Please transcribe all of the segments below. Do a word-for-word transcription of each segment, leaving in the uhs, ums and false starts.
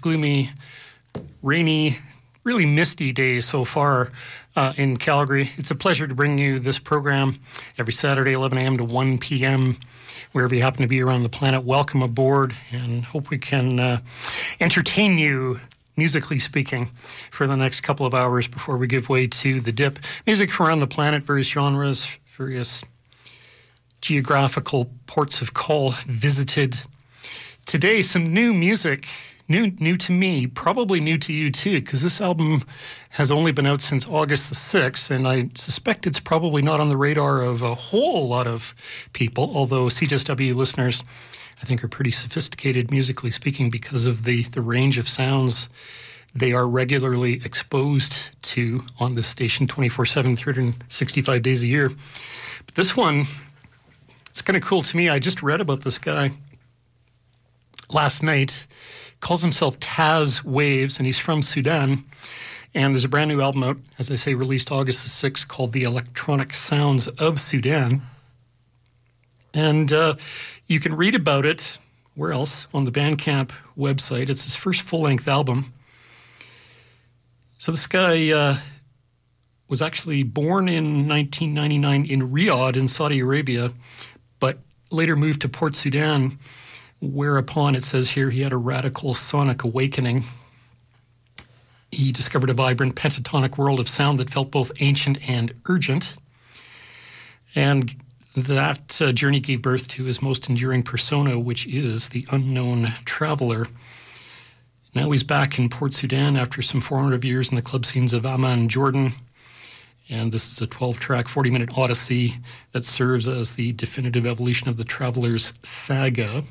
gloomy, rainy, really misty day so far uh, in Calgary. It's a pleasure to bring you this program every Saturday, eleven a.m. to one p.m., wherever you happen to be around the planet. Welcome aboard, and hope we can uh, entertain you, musically speaking, for the next couple of hours before we give way to the dip. Music from around the planet, various genres, various geographical ports of call visited. Today, some new music, new new to me, probably new to you too, because this album has only been out since August the sixth, and I suspect it's probably not on the radar of a whole lot of people, although C J S W listeners, I think, are pretty sophisticated, musically speaking, because of the, the range of sounds they are regularly exposed to on this station twenty-four seven, three hundred sixty-five days a year. But this one, it's kind of cool to me. I just read about this guy last night. Calls himself Taz Waves, and he's from Sudan. And there's a brand new album out, as I say, released August the sixth, called The Electronic Sounds of Sudan. And uh, you can read about it, where else? On the Bandcamp website. It's his first full-length album. So this guy uh, was actually born in nineteen ninety-nine in Riyadh in Saudi Arabia, but later moved to Port Sudan, whereupon it says here he had a radical sonic awakening. He discovered a vibrant pentatonic world of sound that felt both ancient and urgent. And that uh, journey gave birth to his most enduring persona, which is the unknown traveler. Now he's back in Port Sudan after some formative years in the club scenes of Amman, Jordan. And this is a twelve-track, forty-minute odyssey that serves as the definitive evolution of the traveler's saga.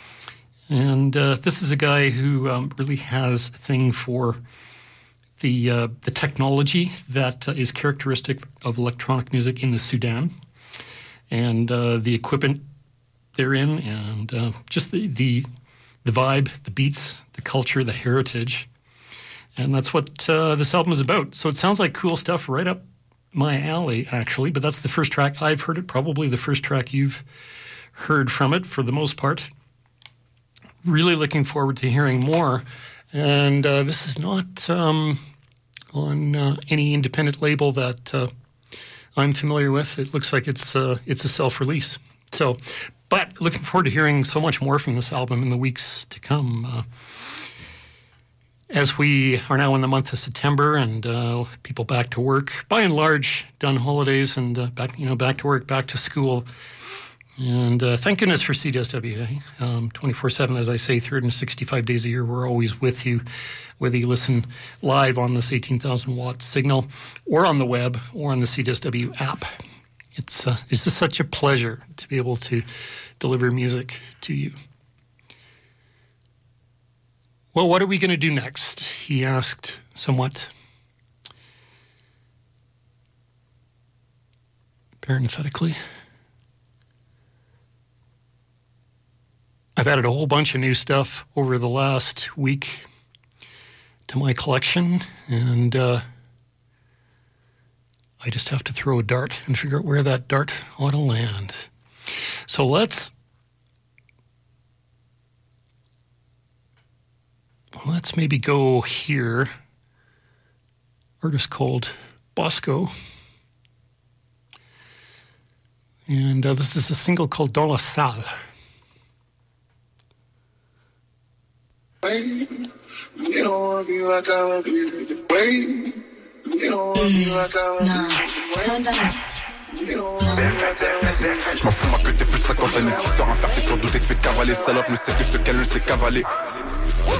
And uh, this is a guy who um, really has a thing for the uh, the technology that uh, is characteristic of electronic music in the Sudan, and uh, the equipment therein, and uh, just the, the the vibe, the beats, the culture, the heritage. And that's what uh, this album is about. So it sounds like cool stuff right up my alley, actually, but that's the first track I've heard it, probably the first track you've heard from it for the most part. Really looking forward to hearing more. And uh, this is not um, on uh, any independent label that uh, I'm familiar with. It looks like it's uh, it's a self-release. So, but looking forward to hearing so much more from this album in the weeks to come. Uh, as we are now in the month of September, and uh, people back to work, by and large, done holidays and uh, back, you know, back to work, back to school. And uh, thank goodness for C J S W, eh? um, twenty-four seven, as I say, three hundred sixty-five days a year. We're always with you, whether you listen live on this eighteen thousand watt signal or on the web or on the C J S W app. It's, uh, it's just such a pleasure to be able to deliver music to you. Well, what are we going to do next? He asked somewhat parenthetically. I've added a whole bunch of new stuff over the last week to my collection, and uh, I just have to throw a dart and figure out where that dart ought to land. So let's let's maybe go here. Artist called Bosco, and uh, this is a single called Dans la Salle. You don't wanna be like I wanna be. Wait, you don't wanna be like I wanna be. You don't wanna be like I wanna be. Je m'en fous, ma que t'es plus de cinquante années. Tu sors un fer, t'es sur doute et te fais cavaler. Salope, mais c'est que ce qu'elle le sait cavaler.